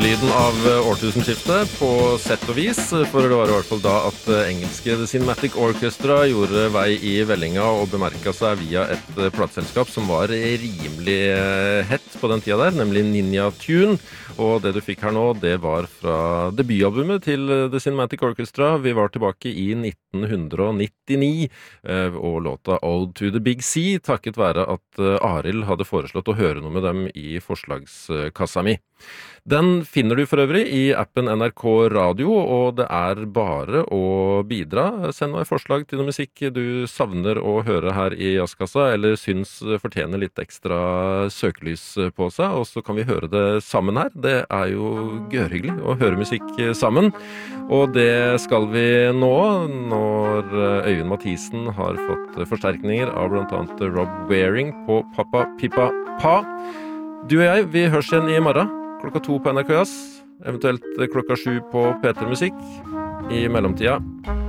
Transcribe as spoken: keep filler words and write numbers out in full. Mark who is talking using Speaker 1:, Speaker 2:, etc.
Speaker 1: lyden av årtusenskiftet på sett og vis, for det var i hvert fall da at engelske The Cinematic Orchestra gjorde vei i vellinga og bemerket seg via et plateselskap som var rimelig hett på den tida der, nemlig Ninja Tune. Og det du fikk her nå, det var fra debutalbumet til The Cinematic Orchestra. Vi var tilbake i nitten nittini, og låta Ode to the Big Sea, takket være at Arild hadde foreslått å høre noe med dem i forslagskassa mi. Den finner du for øvrig i appen N R K Radio, og det er bare å bidra. Send meg forslag til noe musikk du savner å høre her i Jazzkassa, eller syns fortjener litt ekstra søkelys på seg, og så kan vi høre det sammen her. Det er jo gørhyggelig å høre musikk sammen, og det skal vi nå, når Øyvind Mathisen har fått forsterkninger av blant annet Rob Waring på Pappa Pippa Pa. Du og jeg, vi høres igjen i morgen. Klokka to på N R K Jazz, eventuelt klokka sju på P tre Musikk. I mellomtida,